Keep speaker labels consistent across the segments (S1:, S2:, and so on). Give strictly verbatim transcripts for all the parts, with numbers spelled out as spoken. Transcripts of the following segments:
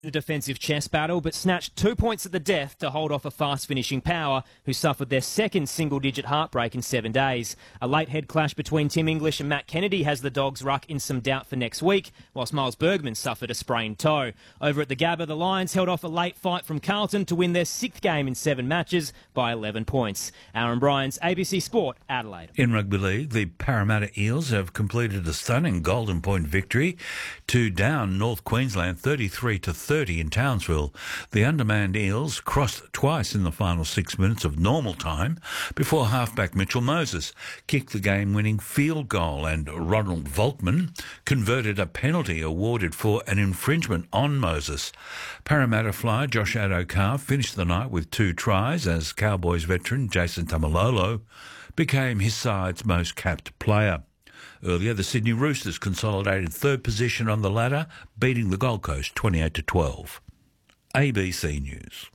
S1: The defensive chess battle, but snatched two points at the death to hold off a fast-finishing Power, who suffered their second single-digit heartbreak in seven days. A late head clash between Tim English and Matt Kennedy has the Dogs' ruck in some doubt for next week, whilst Miles Bergman suffered a sprained toe. Over at the Gabba, the Lions held off a late fight from Carlton to win their sixth game in seven matches by eleven points. Aaron Bryans, A B C Sport, Adelaide.
S2: In rugby league, the Parramatta Eels have completed a stunning Golden Point victory to down North Queensland thirty-three to thirty in Townsville. The undermanned Eels crossed twice in the final six minutes of normal time before halfback Mitchell Moses kicked the game-winning field goal, and Ronald Volkman converted a penalty awarded for an infringement on Moses. Parramatta flyer Josh Addo-Carr finished the night with two tries as Cowboys veteran Jason Tamalolo became his side's most capped player. Earlier, the Sydney Roosters consolidated third position on the ladder, beating the Gold Coast twenty-eight to twelve. A B C News.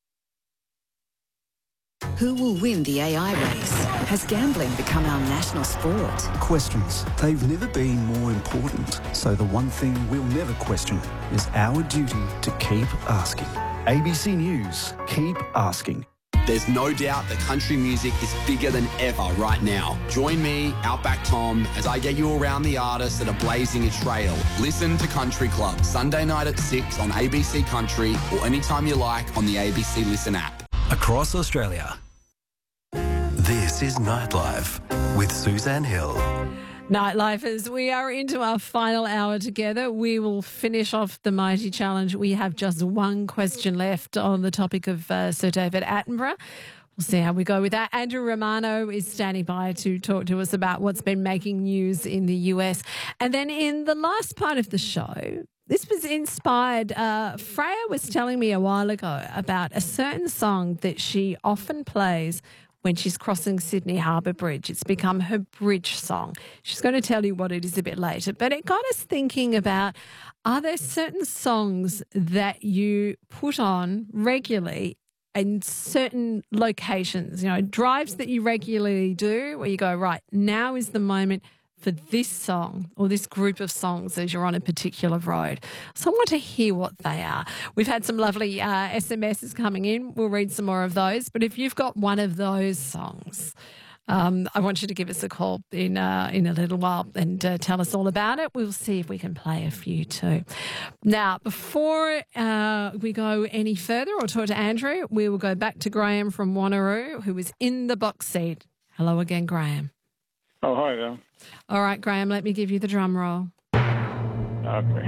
S3: Who will win the A I race? Has gambling become our national sport?
S4: Questions. They've never been more important. So the one thing we'll never question is our duty to keep asking. A B C News. Keep asking.
S5: There's no doubt that country music is bigger than ever right now. Join me, Outback Tom, as I get you around the artists that are blazing a trail. Listen to Country Club, Sunday night at six on A B C Country or anytime you like on the A B C Listen app.
S6: Across Australia, this is Nightlife with Suzanne Hill.
S7: Nightlifers, we are into our final hour together. We will finish off the Mighty Challenge. We have just one question left on the topic of uh, Sir David Attenborough. We'll see how we go with that. Andrew Romano is standing by to talk to us about what's been making news in the U S. And then in the last part of the show, this was inspired. Uh, Freya was telling me a while ago about a certain song that she often plays when she's crossing Sydney Harbour Bridge. It's become her bridge song. She's going to tell you what it is a bit later. But it got us thinking about, are there certain songs that you put on regularly in certain locations, you know, drives that you regularly do where you go, right, now is the moment for this song or this group of songs as you're on a particular road. So I want to hear what they are. We've had some lovely uh, S M Ses coming in. We'll read some more of those. But if you've got one of those songs, um, I want you to give us a call in uh, in a little while and uh, tell us all about it. We'll see if we can play a few too. Now, before uh, we go any further or talk to Andrew, we will go back to Graham from Wanneroo, who is in the box seat. Hello again, Graham.
S8: Oh, hi there.
S7: All right, Graham, let me give you the drum roll.
S8: Okay.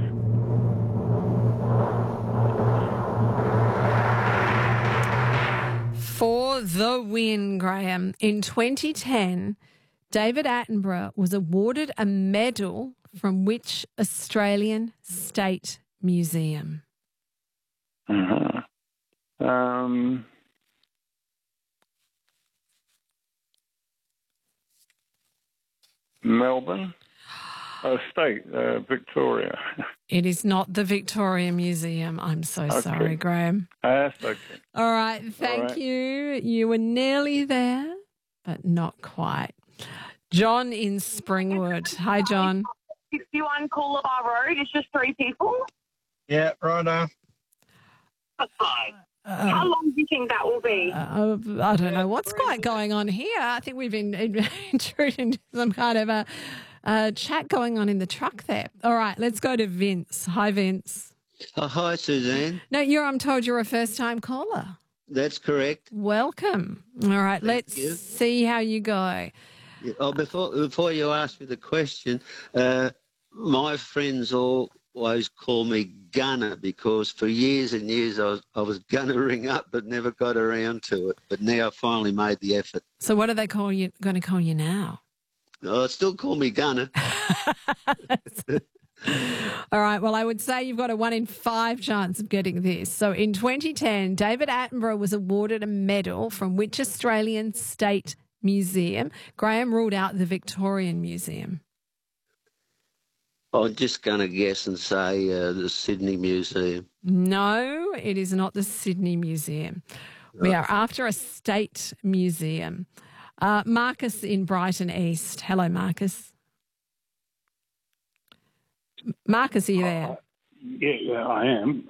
S7: For the win, Graham. In twenty ten, David Attenborough was awarded a medal from which Australian state museum?
S8: Uh-huh. Um... Melbourne, uh, state, uh, Victoria.
S7: It is not the Victoria Museum. I'm so
S8: Okay.
S7: sorry, Graham.
S8: Uh, that's okay.
S7: All right, thank
S8: All right.
S7: you. You were nearly there, but not quite. John in Springwood. Hi, John.
S9: sixty-one Coolabah Road. It's just three people.
S10: Yeah, righto.
S9: How long do you think that will be?
S7: Uh, I don't know what's quite going on here. I think we've been intruded into some kind of a, a chat going on in the truck there. All right, let's go to Vince. Hi, Vince.
S11: Oh, hi, Suzanne.
S7: No, you're. I'm told you're a first-time caller.
S11: That's correct.
S7: Welcome. All right,
S11: Thank
S7: let's
S11: you.
S7: see how you go.
S11: Yeah, Oh, before before you ask me the question, uh, my friends all always call me Gunner because for years and years I was I was gonna ring up but never got around to it. But now I finally made the effort.
S7: So, what are they call you? Going to call you now?
S11: Oh, still call me Gunner.
S7: All right. Well, I would say you've got a one in five chance of getting this. So, in twenty ten, David Attenborough was awarded a medal from which Australian state museum? Graham ruled out the Victorian Museum.
S11: I'm just going to guess and say uh, the Sydney Museum.
S7: No, it is not the Sydney Museum. We are after a state museum. Uh, Marcus in Brighton East. Hello, Marcus. Marcus, are you there?
S8: Yeah, yeah, I am.